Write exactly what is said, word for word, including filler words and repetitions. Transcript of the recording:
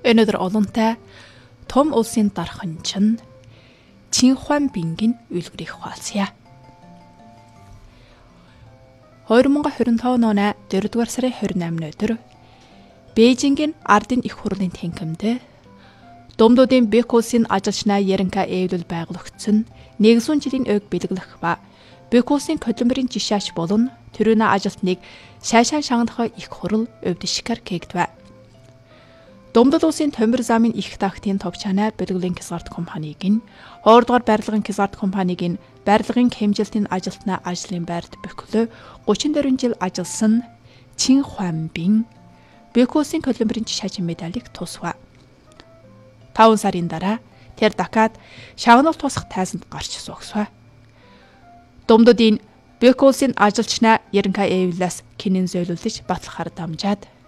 Өнөөдөр олонтай том улсын дарханчин Чин Хуанбингийн үлгэрийг хуваалцъя. хоёр мың двадцать пять оны дөрөвдүгээр сарын двадцать восьмын өдөр Бээжингийн ардын их хурлын тэнхимд Думдуудын Бек улсын ажилчнаа Яринка эвлэл байгуулагдсан нэгэн жилийн өг бэлгэлэх ба Бек улсын хөдөлмөрийн жишээч болон төрөний ажилтныг шайшаан шагнах их хурал өвдөшгөр кэгдвэ. Думдууд улсын төмөр замын их тагтын товчаанаа бэлгэлийн Кизарт компаниг нь хоёрдугаар барилгын Кизарт компаниг нь барилгын хэмжилтийн ажилтнаа ажлын байрт бөхлөө гучин дөрвөн жил ажилласан Чин Хуанбин Бек улсын хөдөлмөрийн жишээч медалийг тусва. таван сарын дараа тэр дахиад шагналт тусах тайзанд гарч суугсав. Думдуудын Бек улсын ажилчнаа Яринка эвлээс кинэн зөөлүүлж батлахаар дамжаад